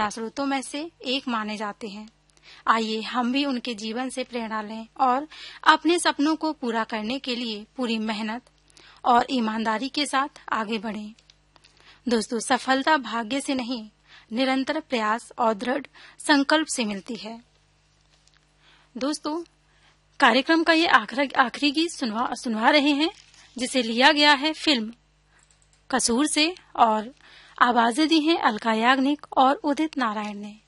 प्रेरणा स्रोतों में से एक माने जाते हैं। आइए हम भी उनके जीवन से प्रेरणा लें और अपने सपनों को पूरा करने के लिए पूरी मेहनत और ईमानदारी के साथ आगे बढ़ें। दोस्तों, सफलता भाग्य से नहीं, निरंतर प्रयास और दृढ़ संकल्प से मिलती है। दोस्तों, कार्यक्रम का ये आखिरी गीत सुनवा रहे हैं, जिसे लिया गया है फिल्म कसूर से और आवाजें दी हैं अलका याग्निक और उदित नारायण ने।